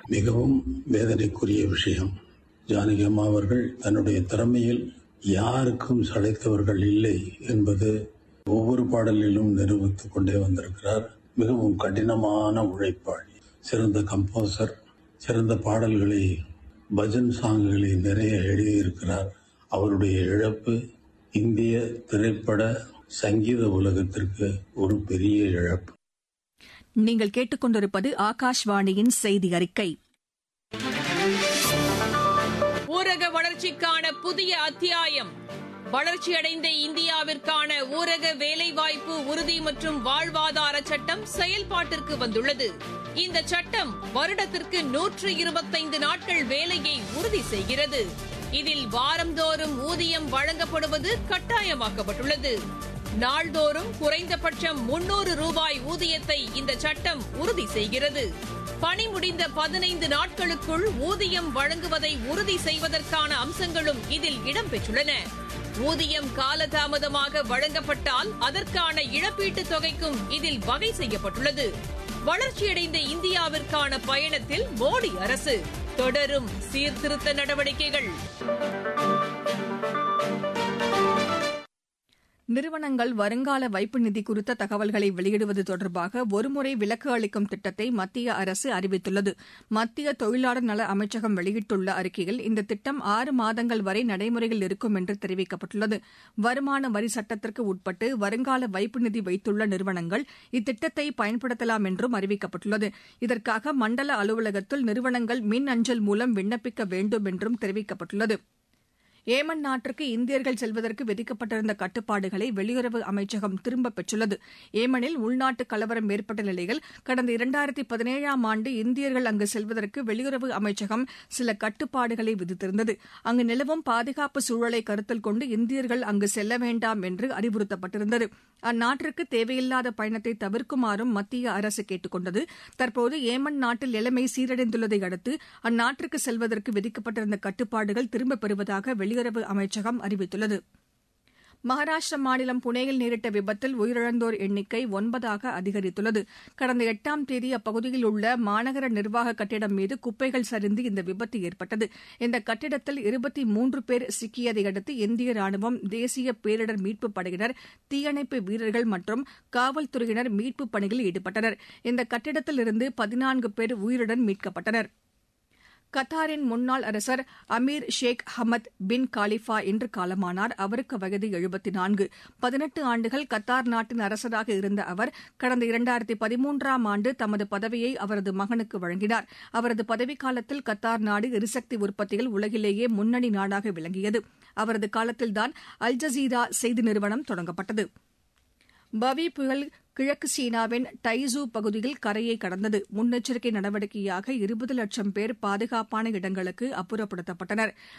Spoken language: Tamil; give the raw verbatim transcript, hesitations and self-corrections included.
மிகவும் வேதனைக்குரிய விஷயம். ஜானகி அம்மா அவர்கள் தன்னுடைய திறமையில் யாருக்கும் சளைத்தவர்கள் இல்லை என்பது ஒவ்வொரு பாடலிலும் நிரூபித்துக் கொண்டே வந்திருக்கிறார். மிகவும் கடினமான உழைப்பாளி, சிறந்த கம்போசர், சிறந்த பாடல்களை, பஜன் சாங்குகளை நிறைய எழுதியிருக்கிறார். அவருடைய இழப்பு இந்திய திரைப்பட சங்கீத உலகத்திற்கு ஒரு பெரிய இழப்பு. நீங்கள் கேட்டுக்கொண்டிருப்பது ஆகாஷ்வாணியின் செய்தி அறிக்கை. ஊரக வளர்ச்சிக்கான புதிய அத்தியாயம். வளர்ச்சியடைந்த இந்தியாவிற்கான ஊரக வேலைவாய்ப்பு உறுதி மற்றும் வாழ்வாதார சட்டம் செயல்பாட்டிற்கு வந்துள்ளது. இந்த சட்டம் வருடத்திற்கு நூற்று இருபத்தைந்து நாட்கள் வேலையை உறுதி செய்கிறது. இதில் வாரந்தோறும் ஊதியம் வழங்கப்படுவது கட்டாயமாக்கப்பட்டுள்ளது. நாள்தோறும் குறைந்தபட்சம் முன்னூறு ரூபாய் ஊதியத்தை இந்த சட்டம் உறுதி செய்கிறது. பணி முடிந்த பதினைந்து நாட்களுக்குள் ஊதியம் வழங்குவதை உறுதி செய்வதற்கான அம்சங்களும் இதில் இடம்பெற்றுள்ளன. ஊதியம் காலதாமதமாக வழங்கப்பட்டால் அதற்கான இழப்பீட்டுத் தொகைக்கும் இதில் வகை செய்யப்பட்டுள்ளது. வளர்ச்சியடைந்த இந்தியாவிற்கான பயணத்தில் மோடி அரசு தொடரும் சீர்திருத்த நடவடிக்கைகள். நிறுவனங்கள் வருங்கால வைப்பு நிதி குறித்த தகவல்களை வெளியிடுவது தொடர்பாக ஒருமுறை விலக்கு அளிக்கும் திட்டத்தை மத்திய அரசு அறிவித்துள்ளது. மத்திய தொழிலாளர் நல அமைச்சகம் வெளியிட்டுள்ள அறிக்கையில் இந்த திட்டம் ஆறு மாதங்கள் வரை நடைமுறையில் இருக்கும் என்று தெரிவிக்கப்பட்டுள்ளது. வருமான வரி சட்டத்திற்கு உட்பட்டு வருங்கால வைப்பு நிதி வைத்துள்ள நிறுவனங்கள் இத்திட்டத்தை பயன்படுத்தலாம் என்றும் அறிவிக்கப்பட்டுள்ளது. இதற்காக மண்டல அலுவலகத்தில் நிறுவனங்கள் மின் அஞ்சல் மூலம் விண்ணப்பிக்க வேண்டும் என்றும் தெரிவிக்கப்பட்டுள்ளது. ஏமன் நாட்டிற்கு இந்தியர்கள் செல்வதற்கு விதிக்கப்பட்டிருந்த கட்டுப்பாடுகளை வெளியுறவு அமைச்சகம் திரும்பப் பெற்றுள்ளது. ஏமனில் உள்நாட்டு கலவரம் ஏற்பட்ட நிலையில் கடந்த இரண்டாயிரத்தி பதினேழாம் ஆண்டு இந்தியர்கள் அங்கு செல்வதற்கு வெளியுறவு அமைச்சகம் சில கட்டுப்பாடுகளை விதித்திருந்தது. அங்கு நிலவும் பாதுகாப்பு சூழலை கருத்தில் கொண்டு இந்தியர்கள் அங்கு செல்ல வேண்டாம் என்று அறிவுறுத்தப்பட்டிருந்தது. அந்நாட்டிற்கு தேவையில்லாத பயணத்தை தவிர்க்குமாறும் மத்திய அரசு கேட்டுக் கொண்டது. தற்போது ஏமன் நாட்டில் நிலைமை சீரடைந்துள்ளதை அடுத்து அந்நாட்டிற்கு செல்வதற்கு விதிக்கப்பட்டிருந்த கட்டுப்பாடுகள் திரும்பப் பெறுவதாக வெளியுறவு அமைச்சகம் அறிவித்துள்ளது. மகாராஷ்டிர மாநிலம் புனேயில் நேரிட்ட விபத்தில் உயிரிழந்தோர் எண்ணிக்கை ஒன்பதாக அதிகரித்துள்ளது. கடந்த எட்டாம் தேதி அப்பகுதியில் உள்ள மாநகர நிர்வாக கட்டிடம் மீது குப்பைகள் சரிந்து இந்த விபத்து ஏற்பட்டது. இந்த கட்டிடத்தில் இருபத்தி மூன்று பேர் சிக்கியதையடுத்து இந்திய ராணுவம், தேசிய பேரிடர் மீட்புப் படையினர், தீயணைப்பு வீரர்கள் மற்றும் காவல்துறையினர் மீட்புப் பணியில் ஈடுபட்டனர். இந்த கட்டிடத்தில் இருந்து பதினான்கு பேர் உயிருடன் மீட்கப்பட்டனர். கத்தாரின் முன்னாள் அரசர் அமீர் ஷேக் ஹமத் பின் காலிஃபா இன்று காலமானார். அவருக்கு வயது எழுபத்தி நான்கு. பதினெட்டு ஆண்டுகள் கத்தார் நாட்டின் அரசராக இருந்த அவர் கடந்த இரண்டாயிரத்தி பதிமூன்றாம் ஆண்டு தமது பதவியை அவரது மகனுக்கு வழங்கினார். அவரது பதவிக்காலத்தில் கத்தார் நாடு எரிசக்தி உற்பத்தியில் உலகிலேயே முன்னணி நாடாக விளங்கியது. அவரது காலத்தில்தான் அல் ஜசீரா செய்தி நிறுவனம் தொடங்கப்பட்டது. பவி புயல் கிழக்கு சீனாவின் டைசூ பகுதியில் கரையை கடந்தது. முன்னெச்சரிக்கை நடவடிக்கையாக இருபது லட்சம் பேர் பாதுகாப்பான இடங்களுக்கு அப்புறப்படுத்தப்பட்டனர்.